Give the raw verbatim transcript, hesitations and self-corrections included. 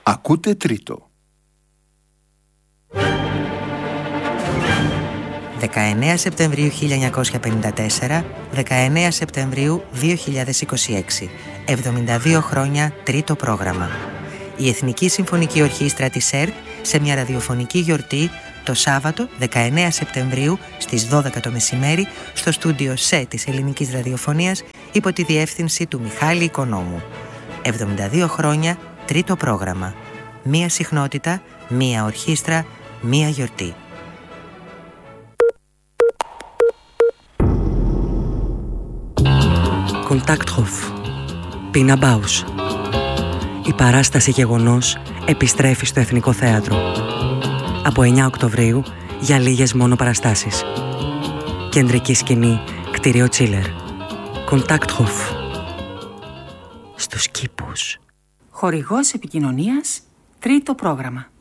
Ακούτε τρίτο. δεκαεννέα Σεπτεμβρίου χίλια εννιακόσια πενήντα τέσσερα, δεκαεννέα Σεπτεμβρίου δύο χιλιάδες είκοσι έξι. εβδομήντα δύο χρόνια τρίτο πρόγραμμα. Η Εθνική Συμφωνική Ορχήστρα της ΕΡΤ σε μια ραδιοφωνική γιορτή το Σάββατο δεκαεννέα Σεπτεμβρίου στις δώδεκα το μεσημέρι στο στούντιο ΣΕ της Ελληνικής Ραδιοφωνίας υπό τη διεύθυνση του Μιχάλη Οικονόμου. εβδομήντα δύο χρόνια τρίτο πρόγραμμα. Μία συχνότητα, μία ορχήστρα, μία γιορτή. Kontakthof. Πίνα Μπάους. Η παράσταση γεγονός επιστρέφει στο Εθνικό Θέατρο. Από εννέα Οκτωβρίου για λίγες μόνο παραστάσεις. Κεντρική σκηνή, κτίριο Τσίλερ. Kontakthof. Στους κήπους. Χορηγός επικοινωνίας, τρίτο πρόγραμμα.